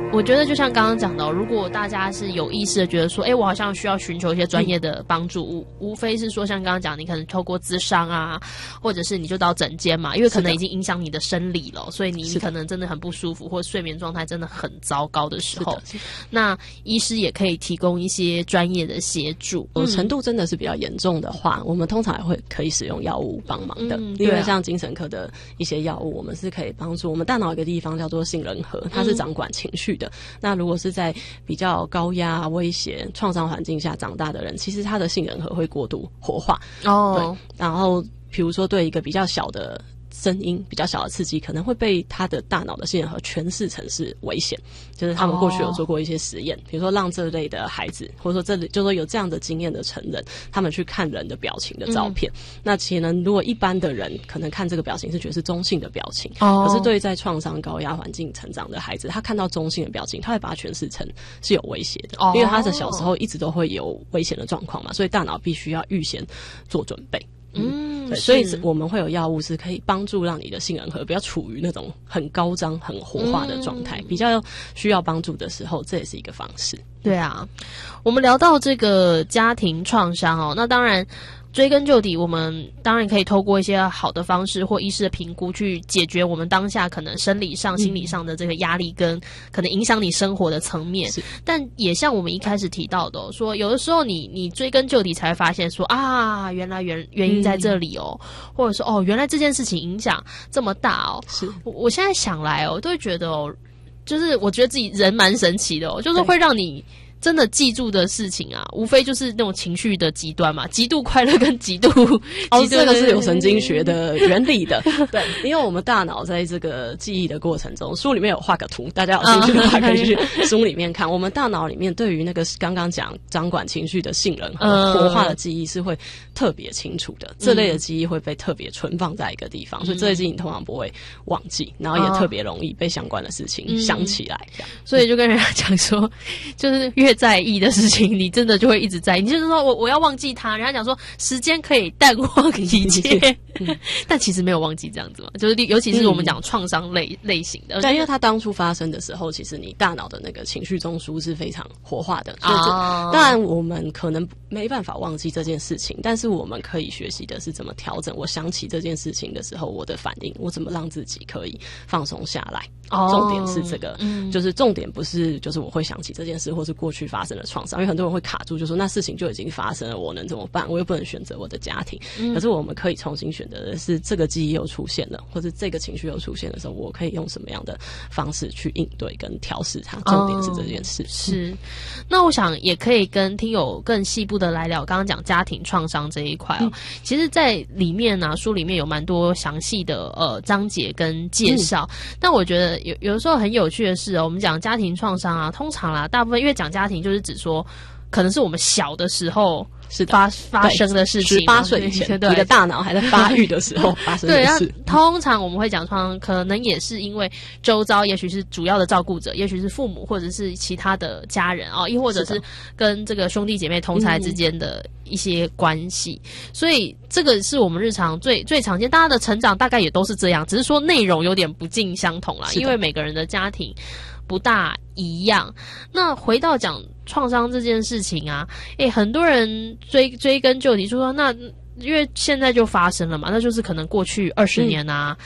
我觉得就像刚刚讲的，如果大家是有意识的觉得说，我好像需要寻求一些专业的帮助，无非是说像刚刚讲，你可能透过咨商啊，或者是你就到诊间嘛，因为可能已经影响你的生理了，所以你可能真的很不舒服，或睡眠状态真的很糟糕的时候，那医师也可以提供一些专业的协助。 程度真的是比较严重的话，我们通常也可以使用药物帮忙的，因为像精神科的一些药物，我们是可以帮助我们大脑有一个地方叫做杏仁核，它是掌管情绪的。那如果是在比较高压、威胁、创伤环境下长大的人，其实他的杏仁核会过度活化。对，然后比如说对一个比较小的声音、比较小的刺激，可能会被他的大脑的杏仁核诠释成是危险。就是他们过去有做过一些实验，比如说让这类的孩子，或者说就是说有这样的经验的成人，他们去看人的表情的照片。那其实如果一般的人可能看这个表情是觉得是中性的表情，可是对于在创伤高压环境成长的孩子，他看到中性的表情，他会把它诠释成是有威胁的，因为他的小时候一直都会有危险的状况嘛，所以大脑必须要预先做准备。对，所以我们会有药物是可以帮助让你的杏仁核不要处于那种很高涨、很活化的状态，比较需要帮助的时候，这也是一个方式。 对啊，我们聊到这个家庭创伤那当然追根究底，我们当然可以透过一些好的方式或医师的评估去解决我们当下可能生理上、心理上的这个压力跟可能影响你生活的层面。但也像我们一开始提到的说有的时候你追根究底才会发现说原来原因在这里或者说原来这件事情影响这么大是我现在想来都会觉得就是我觉得自己人蛮神奇的就是会让你真的记住的事情无非就是那种情绪的极端嘛，极度快乐跟极度这个是有神经学的原理的。对，因为我们大脑在这个记忆的过程中，书里面有画个图，大家有兴趣的话可以去书里面看。我们大脑里面对于那个刚刚讲掌管情绪的杏仁核活化的记忆是会特别清楚的，这类的记忆会被特别存放在一个地方，所以这类记忆你通常不会忘记，然后也特别容易被相关的事情想起来。 所以就跟人家讲说，就是越在意的事情，你真的就会一直在意。你就是说我要忘记它，人家讲说时间可以淡忘一切，但其实没有忘记这样子嘛。就是尤其是我们讲创伤类型的， 对，因为它当初发生的时候，其实你大脑的那个情绪中枢是非常活化的，所以当然我们可能没办法忘记这件事情，但是我们可以学习的是怎么调整。我想起这件事情的时候，我的反应，我怎么让自己可以放松下来。重点是这个，就是重点不是就是我会想起这件事，或是过去发生的创伤，因为很多人会卡住，就说那事情就已经发生了，我能怎么办？我又不能选择我的家庭。可是我们可以重新选择的是，这个记忆又出现了，或者这个情绪又出现的时候，我可以用什么样的方式去应对跟调试它。重点是这件事。 是，那我想也可以跟听友更细部的来聊，刚刚讲家庭创伤这一块其实在里面书里面有蛮多详细的章节跟介绍。但我觉得有的时候很有趣的是我们讲家庭创伤通常大部分因为讲家庭就是指说可能是我们小的时候是的发生的事情 ，18岁以前，你的大脑还在发育的时候发生的事。 对，通常我们会讲创伤，可能也是因为周遭，也许是主要的照顾者，也许是父母，或者是其他的家人又或者是跟这个兄弟姐妹同才之间的一些关系。所以这个是我们日常最常见，大家的成长大概也都是这样，只是说内容有点不尽相同啦，因为每个人的家庭不大一样。那回到讲创伤这件事情很多人追根究底就说那因为现在就发生了嘛，那就是可能过去20年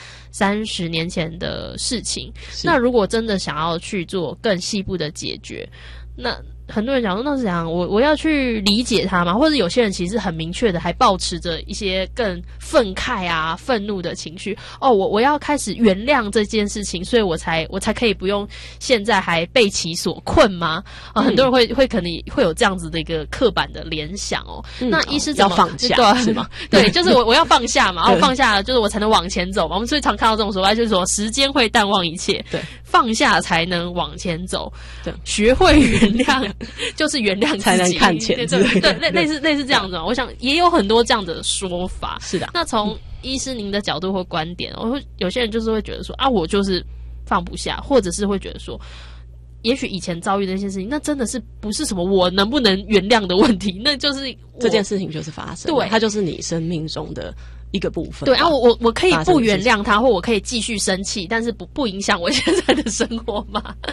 30年前的事情。那如果真的想要去做更细部的解决，那很多人讲说那是怎样，我要去理解它嘛，或者有些人其实很明确的还抱持着一些更愤慨愤怒的情绪我要开始原谅这件事情，所以我才可以不用现在还被其所困吗很多人会可能会有这样子的一个刻板的联想那医师怎么要放下是吗？ 对，就是我要放下嘛，然后放下了就是我才能往前走嘛。我们最常看到这种说法就是说时间会淡忘一切，对，放下才能往前走，对，学会原谅就是原谅自己才能看前之类的， 对，类似这样子我想也有很多这样的说法。 是的。 那从医师您的角度或观点有些人就是会觉得说我就是放不下，或者是会觉得说也许以前遭遇的那些事情，那真的是不是什么我能不能原谅的问题，那就是这件事情就是发生，对，它就是你生命中的一个部分。 对我可以不原谅他，或我可以继续生气，但是不影响我现在的生活嘛。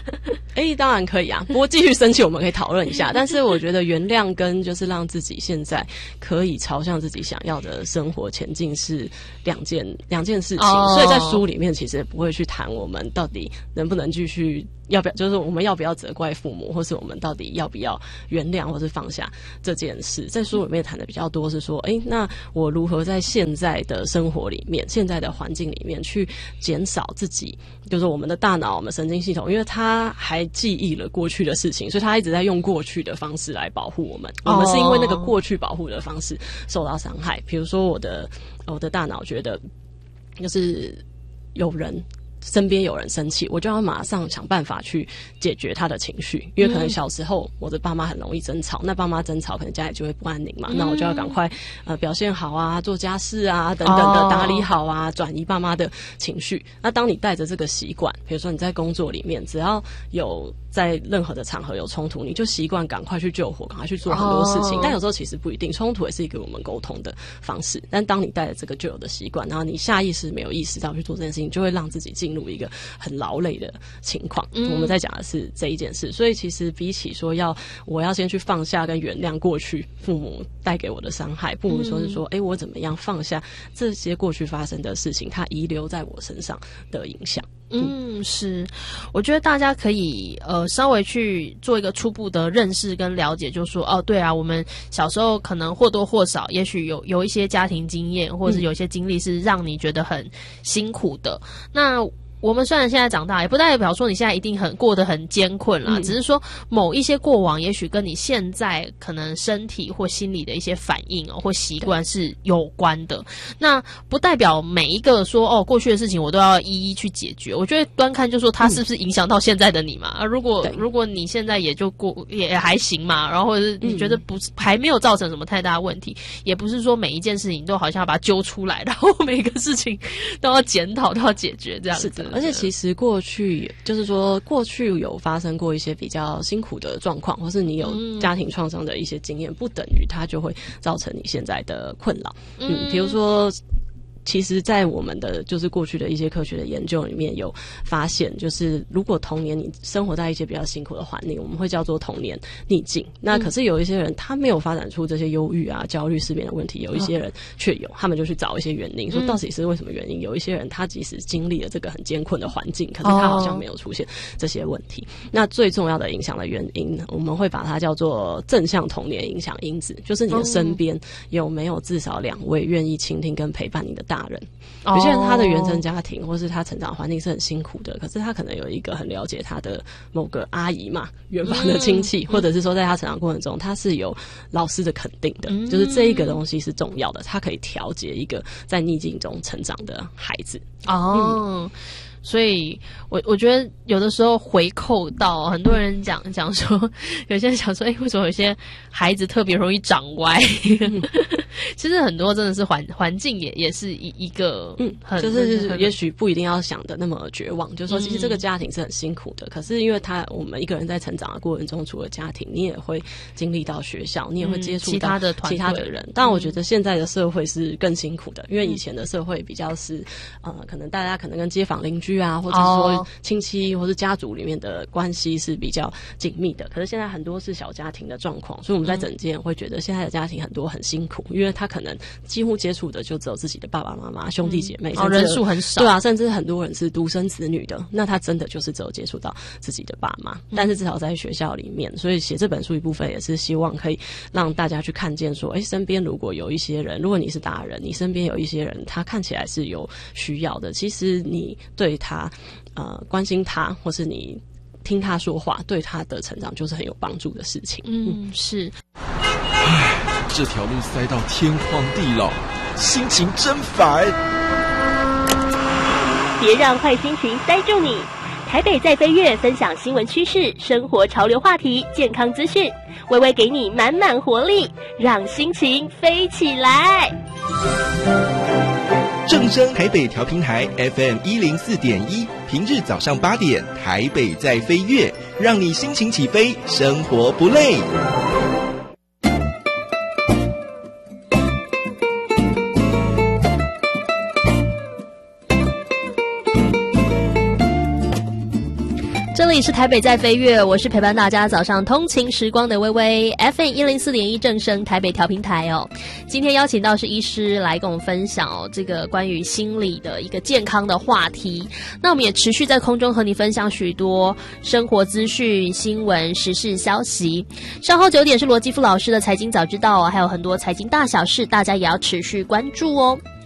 当然可以啊，不过继续生气我们可以讨论一下。但是我觉得原谅跟就是让自己现在可以朝向自己想要的生活前进是两件事情，所以在书里面其实不会去谈我们到底能不能继续，要不要，就是我们要不要责怪父母，或是我们到底要不要原谅或是放下这件事。在书里面谈的比较多是说，那我如何在现在的生活里面，现在的环境里面去减少自己，就是我们的大脑，我们神经系统，因为它还记忆了过去的事情，所以它一直在用过去的方式来保护我们。我们是因为那个过去保护的方式受到伤害。比如说我的大脑觉得就是身边有人生气，我就要马上想办法去解决他的情绪，因为可能小时候我的爸妈很容易争吵，那爸妈争吵可能家里就会不安宁嘛，那我就要赶快表现好啊，做家事啊等等的，打理好啊，转移爸妈的情绪。那当你带着这个习惯，比如说你在工作里面，只要有在任何的场合有冲突，你就习惯赶快去救火，赶快去做很多事情。但有时候其实不一定，冲突也是一个我们沟通的方式。但当你带着这个旧有的习惯，然后你下意识没有意识到去做这件事情，就会让自己进入一个很劳累的情况。我们在讲的是这一件事，所以其实比起说我要先去放下跟原谅过去父母带给我的伤害，不如说是说，我怎么样放下这些过去发生的事情，它遗留在我身上的影响。 是，我觉得大家可以稍微去做一个初步的认识跟了解，就是说对啊，我们小时候可能或多或少，也许有一些家庭经验，或者是有一些经历是让你觉得很辛苦的。那我们虽然现在长大，也不代表说你现在一定过得很艰困啦，只是说某一些过往也许跟你现在可能身体或心理的一些反应或习惯是有关的。那不代表每一个说过去的事情我都要一一去解决。我觉得端看就说它是不是影响到现在的你嘛。如果你现在也就也还行嘛，然后或者是你觉得还没有造成什么太大的问题，也不是说每一件事情都好像要把它揪出来，然后每个事情都要检讨都要解决这样子。 而且其实过去有发生过一些比较辛苦的状况，或是你有家庭创伤的一些经验，不等于它就会造成你现在的困扰。比如说其实在我们的就是过去的一些科学的研究里面有发现，就是如果童年你生活在一些比较辛苦的环境，我们会叫做童年逆境。那可是有一些人他没有发展出这些忧郁啊、焦虑、失眠的问题，有一些人却有，他们就去找一些原因，说到底是为什么原因。有一些人他即使经历了这个很艰困的环境，可是他好像没有出现这些问题。那最重要的影响的原因，我们会把它叫做正向童年影响因子，就是你的身边有没有至少2位愿意倾听跟陪伴你的大人。有些人他的原生家庭或是他成长环境是很辛苦的，可是他可能有一个很了解他的某个阿姨嘛，远房的亲戚，或者是说在他成长过程中他是有老师的肯定的，就是这一个东西是重要的，他可以调节一个在逆境中成长的孩子。 所以我觉得有的时候回扣到很多人讲说，有些人想说为什么有些孩子特别容易长歪其实很多真的是环境也是一个就是也许不一定要想的那么绝望，就是说其实这个家庭是很辛苦的，可是因为我们一个人在成长的过程中，除了家庭你也会经历到学校，你也会接触到其他的人。但我觉得现在的社会是更辛苦的，因为以前的社会比较是可能大家可能跟街坊邻居啊，或者说亲戚或是家族里面的关系是比较紧密的，可是现在很多是小家庭的状况，所以我们在整间会觉得现在的家庭很多很辛苦，因为他可能几乎接触的就只有自己的爸爸妈妈、兄弟姐妹， 人数很少。 对啊，甚至很多人是独生子女的，那他真的就是只有接触到自己的爸妈。但是至少在学校里面，所以写这本书一部分也是希望可以让大家去看见说，身边如果有一些人，如果你是大人，你身边有一些人他看起来是有需要的，其实你对他关心他，或是你听他说话，对他的成长就是很有帮助的事情。 是。 这条路塞到天荒地老，心情真烦。 别让坏心情塞住你。台北在飞跃分享新闻趋势、生活潮流话题、健康资讯，微微给你满满活力，让心情飞起来。 正声台北调频台 FM104.1，平日早上8点，台北在飞跃，让你心情起飞，生活不累。 这里是台北在飞跃，我是陪伴大家早上通勤时光的微微 FM104.1 正声台北调频台哦。今天邀请到是医师来跟我们分享哦，这个关于心理的一个健康的话题。那我们也持续在空中和你分享许多生活资讯、新闻、时事消息。稍后9点是罗基夫老师的财经早知道哦，还有很多财经大小事，大家也要持续关注哦。